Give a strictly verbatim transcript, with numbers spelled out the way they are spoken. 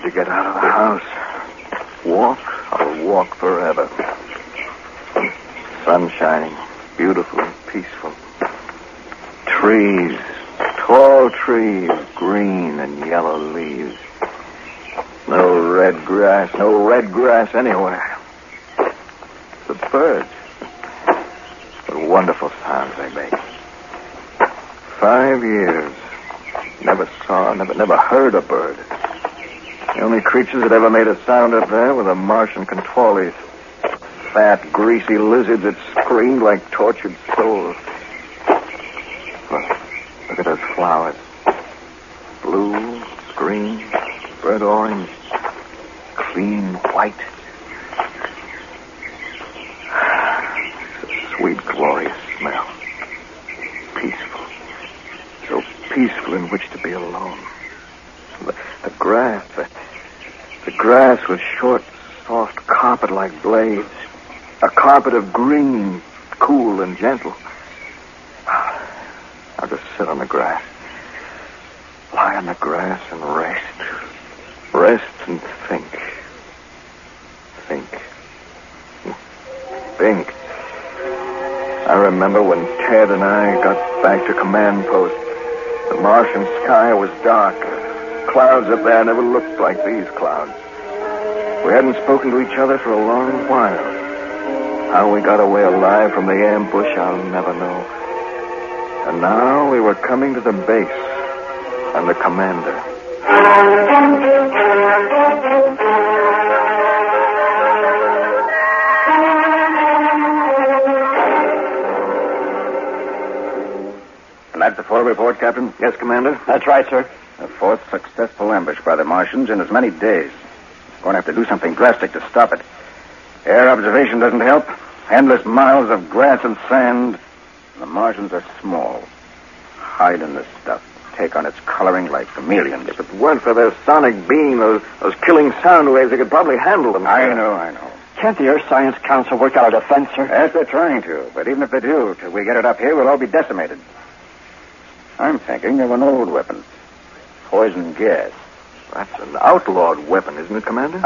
to get out of the house. Walk, I'll walk forever. Sun shining, beautiful and peaceful. Trees, tall trees, green and yellow leaves. No red grass, no red grass anywhere. The birds. What wonderful sounds they make. Five years. Never saw, never, never heard a bird. The only creatures that ever made a sound up there were the Martian controllers. Fat, greasy lizards that screamed like tortured souls. Look, look at those flowers. Blue, green, burnt orange, clean white. It's a sweet, glorious smell. Peaceful. So peaceful in which to be alone. The, the grass, the, the grass was short, soft carpet like blades. A carpet of green, cool and gentle. I'll just sit on the grass. Lie on the grass and rest. Rest and think. Think. Think. I remember when Ted and I got back to command post. The Martian sky was dark. Clouds up there never looked like these clouds. We hadn't spoken to each other for a long while. How we got away alive from the ambush, I'll never know. And now we were coming to the base and the commander. And that's the full report, Captain? Yes, Commander? That's right, sir. The fourth successful ambush by the Martians in as many days. We're going to have to do something drastic to stop it. Air observation doesn't help. Endless miles of grass and sand. The Martians are small. Hide in this stuff. Take on its coloring like chameleons. If it weren't for their sonic beam, those, those killing sound waves, they could probably handle them. I know, I know. Can't the Earth Science Council work out a defense, sir? Yes, they're trying to. But even if they do, till we get it up here, we'll all be decimated. I'm thinking of an old weapon. Poison gas. That's an outlawed weapon, isn't it, Commander?